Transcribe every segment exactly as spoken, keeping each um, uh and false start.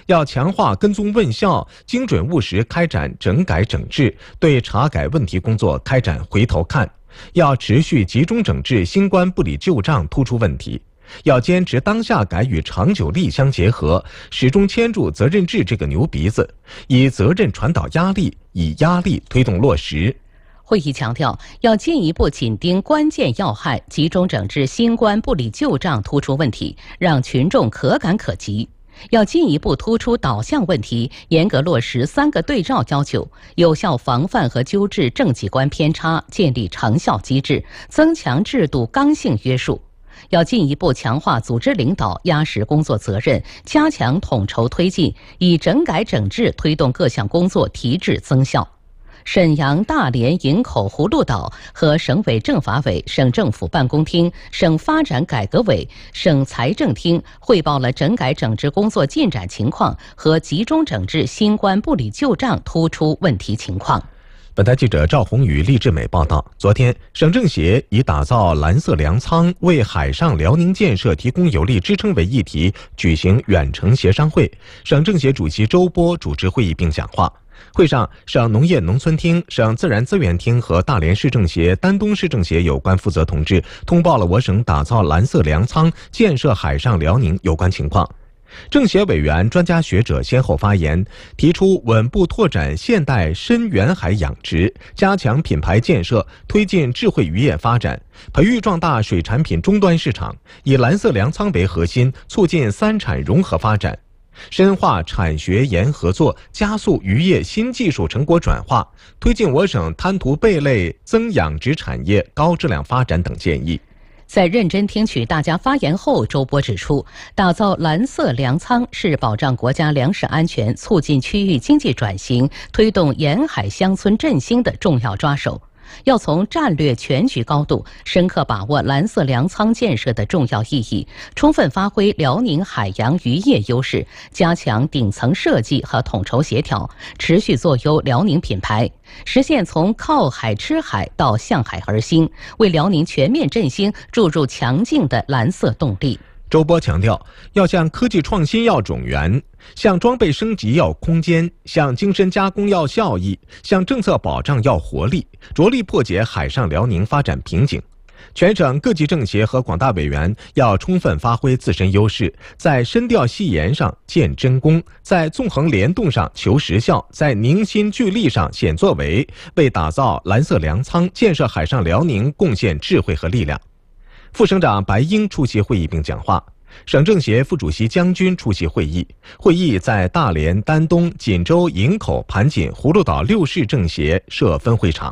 要强化跟踪问效，精准务实开展整改整治，对查改问题工作开展回头看。要持续集中整治新冠不理旧账突出问题，要坚持当下改与长久力相结合，始终牵住责任制这个牛鼻子，以责任传导压力，以压力推动落实。 会议强调，要进一步紧盯关键要害，集中整治新冠不理旧账突出问题，让群众可感可及。要进一步突出导向问题，严格落实三个对照要求，有效防范和纠治政绩观偏差，建立长效机制，增强制度刚性约束。要进一步强化组织领导，压实工作责任，加强统筹推进，以整改整治推动各项工作提质增效。沈阳、大连、营口、葫芦岛和省委政法委、省政府办公厅、省发展改革委、省财政厅汇报了整改整治工作进展情况和集中整治新冠不理旧账突出问题情况。 本台记者赵宏宇、厉志美报道，昨天，省政协以打造蓝色粮仓，为海上辽宁建设提供有力支撑为议题，举行远程协商会。省政协主席周波主持会议并讲话。会上，省农业农村厅、省自然资源厅和大连市政协、丹东市政协有关负责同志通报了我省打造蓝色粮仓、建设海上辽宁有关情况。政协委员、专家学者先后发言，提出稳步拓展现代深远海养殖，加强品牌建设，推进智慧渔业发展，培育壮大水产品终端市场，以蓝色粮仓为核心，促进三产融合发展。深化产学研合作，加速渔业新技术成果转化，推进我省滩涂贝类增养殖产业高质量发展等建议。 在认真听取大家发言后，周波指出，打造蓝色粮仓是保障国家粮食安全、促进区域经济转型、推动沿海乡村振兴的重要抓手。要从战略全局高度深刻把握蓝色粮仓建设的重要意义，充分发挥辽宁海洋渔业优势，加强顶层设计和统筹协调，持续做优辽宁品牌，实现从靠海吃海到向海而兴，为辽宁全面振兴注入强劲的蓝色动力。 周波强调，要向科技创新要种源，向装备升级要空间，向精深加工要效益，向政策保障要活力，着力破解海上辽宁发展瓶颈。全省各级政协和广大委员要充分发挥自身优势，在深调细研上见真功，在纵横联动上求实效，在凝心聚力上显作为，为打造蓝色粮仓、建设海上辽宁贡献智慧和力量。副省长白英出席会议并讲话，省政协副主席姜军出席会议。会议在大连、丹东、锦州、营口、盘锦、葫芦岛六市政协设分会场。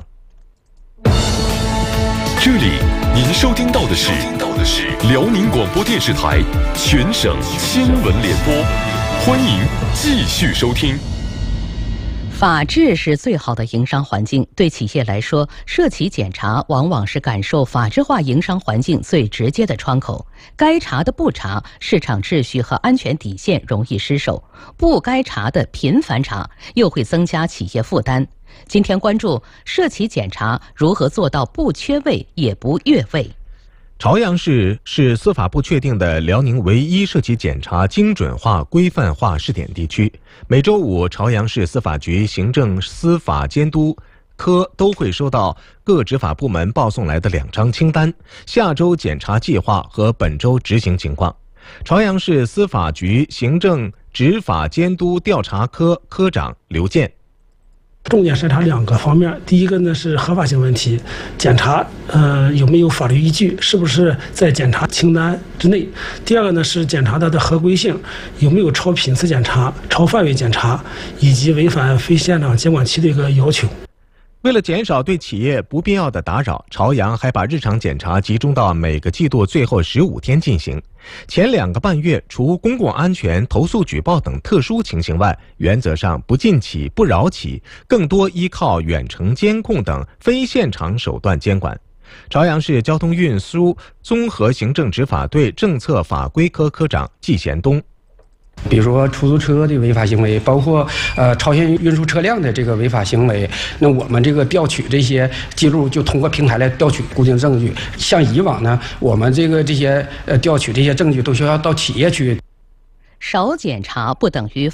这里您收听到的是辽宁广播电视台全省新闻联播，欢迎继续收听。 法治是最好的营商环境，对企业来说，涉企检查往往是感受法治化营商环境最直接的窗口。该查的不查，市场秩序和安全底线容易失守；不该查的频繁查，又会增加企业负担。今天关注涉企检查如何做到不缺位也不越位。 朝阳市是司法部确定的辽宁唯一涉企检查精准化、规范化试点地区。每周五，朝阳市司法局行政司法监督科都会收到各执法部门报送来的两张清单，下周检查计划和本周执行情况。朝阳市司法局行政执法监督调查科科长刘健。 重点审查两个方面，第一个呢是合法性问题，检查呃有没有法律依据，是不是在检查清单之内；第二个呢是检查它的合规性，有没有超频次检查、超范围检查，以及违反非现场监管期的一个要求。 为了减少对企业不必要的打扰，朝阳还把日常检查集中到每个季度最后十五天进行。前两个半月，除公共安全、投诉举报等特殊情形外，原则上不进企、不扰企，更多依靠远程监控等非现场手段监管。朝阳市交通运输综合行政执法队政策法规科科长季贤东。 比如说出租车的违法行为，包括呃超限运输车辆的这个违法行为，那我们这个调取这些记录就通过平台来调取固定证据。像以往呢，我们这个这些呃调取这些证据都需要到企业去。 少检查不等于